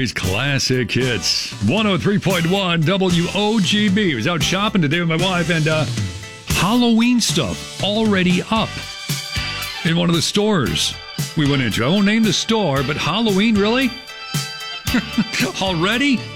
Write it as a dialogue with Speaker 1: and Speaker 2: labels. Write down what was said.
Speaker 1: plays classic hits. 103.1 WOGB. I was out shopping today with my wife, and Halloween stuff already up in one of the stores we went into. I won't name the store, but Halloween, really? Already?